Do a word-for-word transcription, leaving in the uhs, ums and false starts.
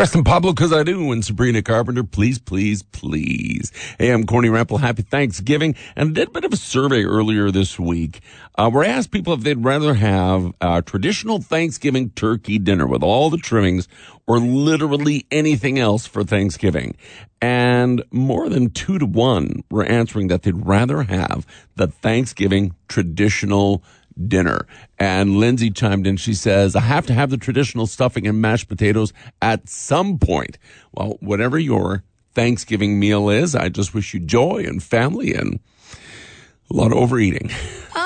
Preston Pablo, because I do, and Sabrina Carpenter, please, please, please. Hey, I'm Corny Rample. Happy Thanksgiving. And I did a bit of a survey earlier this week uh, where I asked people if they'd rather have a traditional Thanksgiving turkey dinner with all the trimmings or literally anything else for Thanksgiving. And more than two to one were answering that they'd rather have the Thanksgiving traditional dinner. And Lindsay chimed in. She says, I have to have the traditional stuffing and mashed potatoes at some point. Well, whatever your Thanksgiving meal is, I just wish you joy and family and a lot of overeating.